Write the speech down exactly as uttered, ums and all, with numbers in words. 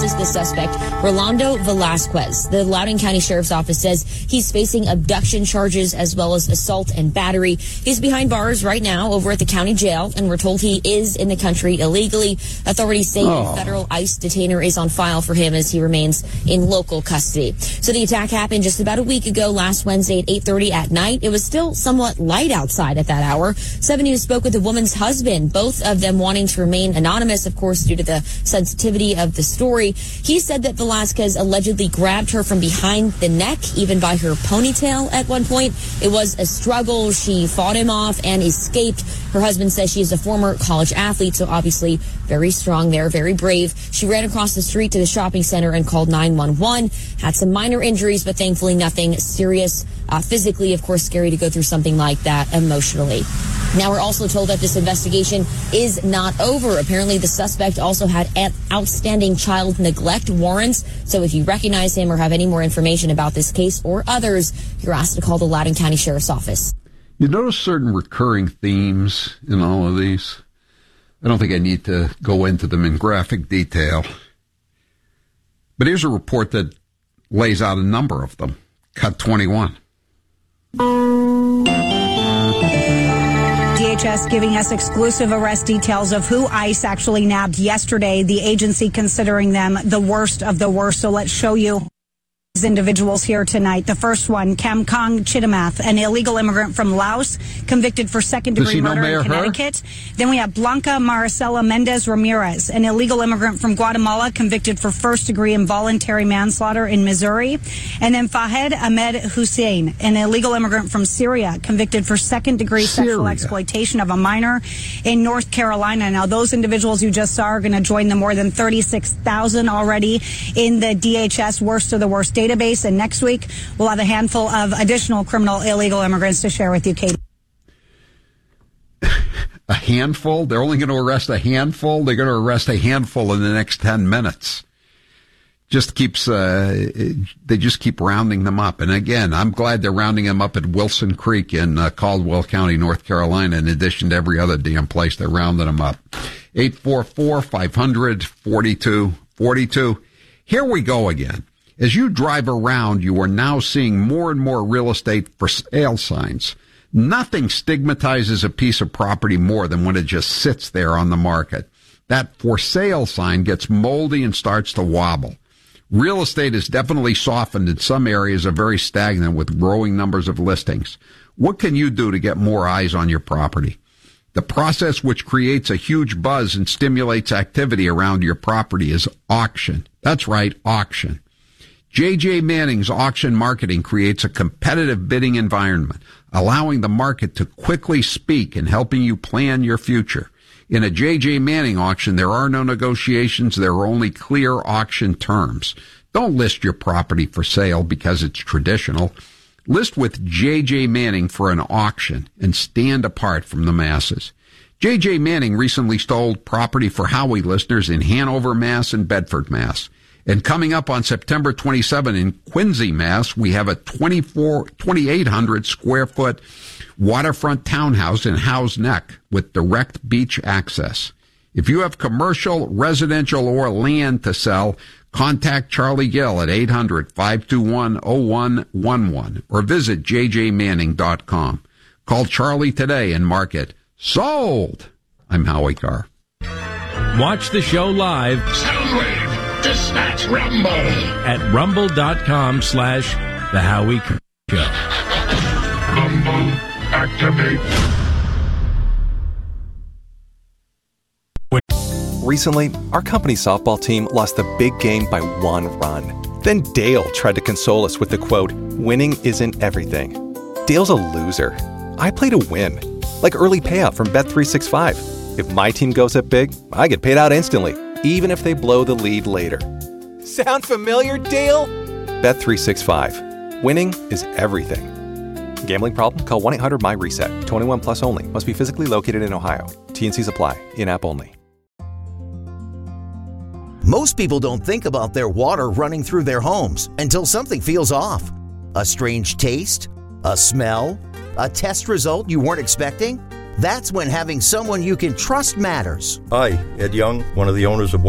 is the suspect, Rolando Velasquez. The Loudoun County Sheriff's Office says he's facing abduction charges as well as assault and battery. He's behind bars right now over at the county jail, and we're told he is in the country illegally. Authorities say oh. a federal ICE detainer is on file for him as he remains in local custody. So the attack happened just about a week ago, last Wednesday at eight thirty at night. It was still somewhat light outside at that hour. seven News spoke with the woman's husband, both of them wanting to remain anonymous, of course, due to the sensitivity of the story. He said that Velasquez allegedly grabbed her from behind the neck, even by her ponytail at one point. It was a struggle. She fought him off and escaped. Her husband says she is a former college athlete, so obviously very strong there, very brave. She ran across the street to the shopping center and called nine one one. Had some minor injuries, but thankfully nothing serious. Uh, physically, of course, scary to go through something like that emotionally. Now, we're also told that this investigation is not over. Apparently, the suspect also had outstanding child neglect warrants. So if you recognize him or have any more information about this case or others, you're asked to call the Loudoun County Sheriff's Office. You notice certain recurring themes in all of these? I don't think I need to go into them in graphic detail. But here's a report that lays out a number of them. Cut twenty-one. D H S giving us exclusive arrest details of who ICE actually nabbed yesterday. The agency considering them the worst of the worst. So let's show you these individuals here tonight. The first one, Kamkong Chitamath, an illegal immigrant from Laos, convicted for second-degree murder in Connecticut. Her? Then we have Blanca Maricela Mendez Ramirez, an illegal immigrant from Guatemala, convicted for first-degree involuntary manslaughter in Missouri. And then Fahed Ahmed Hussein, an illegal immigrant from Syria, convicted for second-degree sexual exploitation of a minor in North Carolina. Now, those individuals you just saw are going to join the more than thirty-six thousand already in the D H S worst of the worst database, and next week we'll have a handful of additional criminal illegal immigrants to share with you, Katie. A handful? They're only going to arrest a handful? They're going to arrest a handful in the next ten minutes. Just keeps, uh, they just keep rounding them up. And again, I'm glad they're rounding them up at Wilson Creek in uh, Caldwell County, North Carolina, in addition to every other damn place they're rounding them up. eight four four, five hundred, forty-two forty-two. Here we go again. As you drive around, you are now seeing more and more real estate for sale signs. Nothing stigmatizes a piece of property more than when it just sits there on the market. That for sale sign gets moldy and starts to wobble. Real estate is definitely softened in some areas, are very stagnant with growing numbers of listings. What can you do to get more eyes on your property? The process which creates a huge buzz and stimulates activity around your property is auction. That's right, auction. J J Manning's auction marketing creates a competitive bidding environment, allowing the market to quickly speak and helping you plan your future. In a J J Manning auction, there are no negotiations. There are only clear auction terms. Don't list your property for sale because it's traditional. List with J J Manning for an auction and stand apart from the masses. J J Manning recently sold property for Howie listeners in Hanover, Mass. And Bedford, Mass. And coming up on September twenty-seventh in Quincy, Mass., we have a twenty-four, twenty-eight hundred square foot waterfront townhouse in Howe's Neck with direct beach access. If you have commercial, residential, or land to sell, contact Charlie Gill at eight hundred, five two one, oh one one one or visit j j manning dot com. Call Charlie today and mark it sold. I'm Howie Carr. Watch the show live. Soundwave. Dispatch Rumble at rumble.com slash the Howie Show. Rumble activate. Recently, our company softball team lost the big game by one run. Then Dale tried to console us with the quote, "Winning isn't everything." Dale's a loser. I play to win, like early payout from Bet three sixty-five. If my team goes up big, I get paid out instantly, even if they blow the lead later. Sound familiar, Dale? Bet three sixty-five. Winning is everything. Gambling problem? Call one eight hundred my reset. twenty-one plus only. Must be physically located in Ohio. T and C's apply. In-app only. Most people don't think about their water running through their homes until something feels off. A strange taste? A smell? A test result you weren't expecting? That's when having someone you can trust matters. Hi, Ed Young, one of the owners of